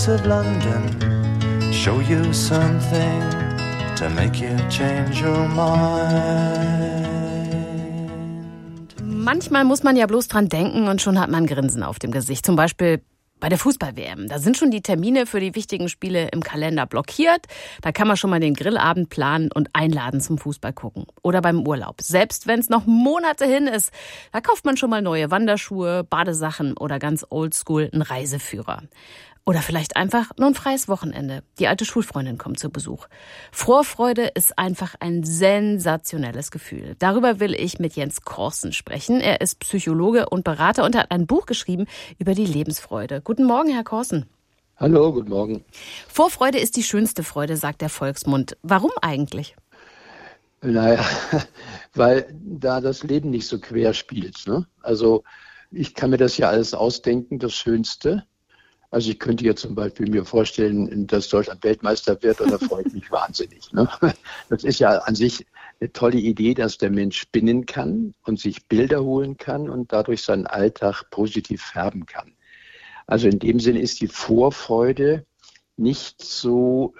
of London show you something to make you change your mind. Manchmal muss man ja bloß dran denken und schon hat man ein Grinsen auf dem Gesicht. Zum Beispiel bei der Fußball-WM. Da sind schon die Termine für die wichtigen Spiele im Kalender blockiert. Da kann man schon mal den Grillabend planen und einladen zum Fußball gucken. Oder beim Urlaub. Selbst wenn es noch Monate hin ist, da kauft man schon mal neue Wanderschuhe, Badesachen oder ganz oldschool einen Reiseführer. Oder vielleicht einfach nur ein freies Wochenende. Die alte Schulfreundin kommt zu Besuch. Vorfreude ist einfach ein sensationelles Gefühl. Darüber will ich mit Jens Korsen sprechen. Er ist Psychologe und Berater und hat ein Buch geschrieben über die Lebensfreude. Guten Morgen, Herr Korsen. Hallo, guten Morgen. Vorfreude ist die schönste Freude, sagt der Volksmund. Warum eigentlich? Naja, weil da das Leben nicht so quer spielt. Ne? Also ich kann mir das ja alles ausdenken, das Schönste. Also ich könnte jetzt zum Beispiel mir vorstellen, dass Deutschland Weltmeister wird, und da freue ich mich wahnsinnig. Ne? Das ist ja an sich eine tolle Idee, dass der Mensch spinnen kann und sich Bilder holen kann und dadurch seinen Alltag positiv färben kann. Also in dem Sinne ist die Vorfreude nicht so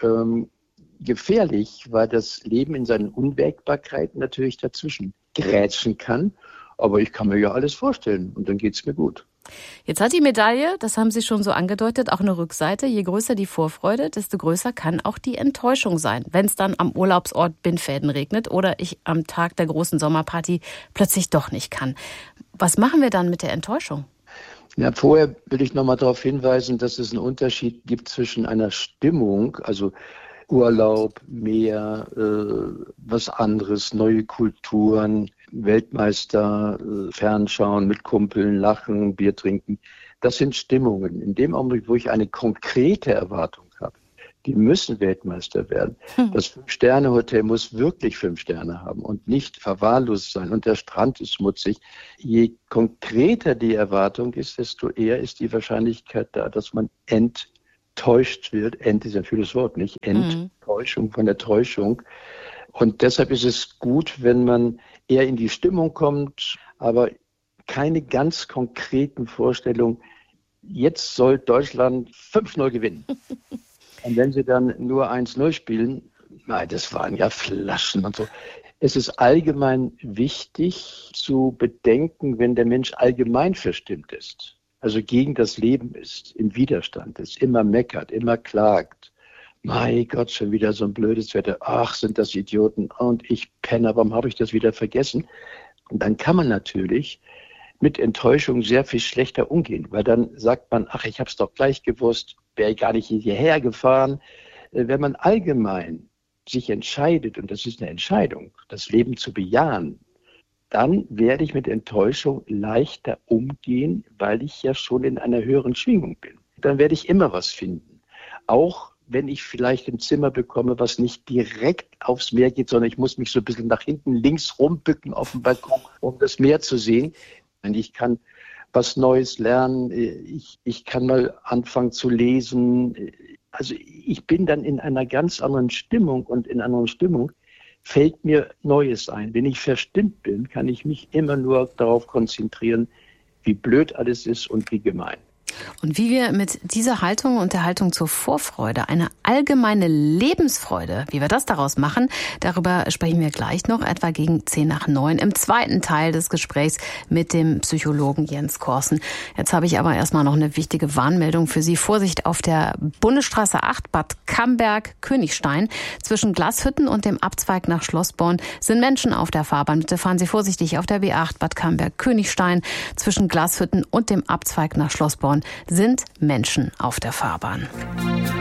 gefährlich, weil das Leben in seinen Unwägbarkeiten natürlich dazwischen grätschen kann. Aber ich kann mir ja alles vorstellen und dann geht's mir gut. Jetzt hat die Medaille, das haben Sie schon so angedeutet, auch eine Rückseite. Je größer die Vorfreude, desto größer kann auch die Enttäuschung sein, wenn es dann am Urlaubsort Bindfäden regnet oder ich am Tag der großen Sommerparty plötzlich doch nicht kann. Was machen wir dann mit der Enttäuschung? Ja, vorher will ich noch mal darauf hinweisen, dass es einen Unterschied gibt zwischen einer Stimmung, also Urlaub, Meer, was anderes, neue Kulturen, Weltmeister, Fernschauen, mit Kumpeln, lachen, Bier trinken. Das sind Stimmungen. In dem Augenblick, wo ich eine konkrete Erwartung habe, die müssen Weltmeister werden. Das 5-Sterne-Hotel muss wirklich 5 Sterne haben und nicht verwahrlost sein. Und der Strand ist schmutzig. Je konkreter die Erwartung ist, desto eher ist die Wahrscheinlichkeit da, dass man enttäuscht wird. Ist ein schönes Wort, nicht? Enttäuschung von der Täuschung. Und deshalb ist es gut, wenn man eher in die Stimmung kommt, aber keine ganz konkreten Vorstellungen. Jetzt soll Deutschland 5-0 gewinnen. Und wenn sie dann nur 1-0 spielen, nein, das waren ja Flaschen und so. Es ist allgemein wichtig zu bedenken, wenn der Mensch allgemein verstimmt ist, also gegen das Leben ist, im Widerstand ist, immer meckert, immer klagt. Mein Gott, schon wieder so ein blödes Wetter. Ach, sind das Idioten. Und ich penne, warum habe ich das wieder vergessen? Und dann kann man natürlich mit Enttäuschung sehr viel schlechter umgehen, weil dann sagt man, ach, ich habe es doch gleich gewusst, wäre ich gar nicht hierher gefahren. Wenn man allgemein sich entscheidet, und das ist eine Entscheidung, das Leben zu bejahen, dann werde ich mit Enttäuschung leichter umgehen, weil ich ja schon in einer höheren Schwingung bin. Dann werde ich immer was finden. Auch wenn ich vielleicht ein Zimmer bekomme, was nicht direkt aufs Meer geht, sondern ich muss mich so ein bisschen nach hinten links rumbücken auf dem Balkon, um das Meer zu sehen. Und ich kann was Neues lernen, ich kann mal anfangen zu lesen. Also ich bin dann in einer ganz anderen Stimmung und in einer anderen Stimmung fällt mir Neues ein. Wenn ich verstimmt bin, kann ich mich immer nur darauf konzentrieren, wie blöd alles ist und wie gemein. Und wie wir mit dieser Haltung und der Haltung zur Vorfreude, eine allgemeine Lebensfreude, wie wir das daraus machen, darüber sprechen wir gleich noch, etwa gegen 8:10 im zweiten Teil des Gesprächs mit dem Psychologen Jens Korsen. Jetzt habe ich aber erstmal noch eine wichtige Warnmeldung für Sie. Vorsicht auf der Bundesstraße 8 Bad Camberg-Königstein. Zwischen Glashütten und dem Abzweig nach Schlossborn sind Menschen auf der Fahrbahn. Bitte fahren Sie vorsichtig auf der B8 Bad Camberg-Königstein. Zwischen Glashütten und dem Abzweig nach Schlossborn sind Menschen auf der Fahrbahn.